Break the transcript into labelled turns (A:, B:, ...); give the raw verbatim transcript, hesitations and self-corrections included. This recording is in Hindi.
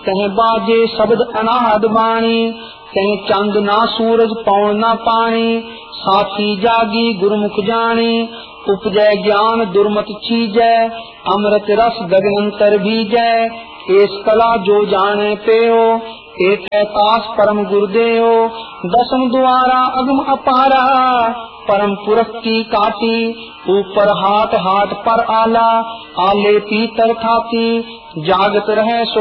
A: कहीं बाजे शब्द अनाहद वाणी, कहीं चंद ना सूरज पौन ना पानी, साथी जागी गुरुमुख जानी, उपजय ज्ञान दुर्मत चीजै, अमृत रस गगनंतर बीजै, एस कला जो जाने पेयो, एक पास परम गुरुदेव, दसम द्वारा अगम अपारा, परम पुरख की काटी, ऊपर हाथ हाथ पर आला, आले पीतर थाती, जागत रहे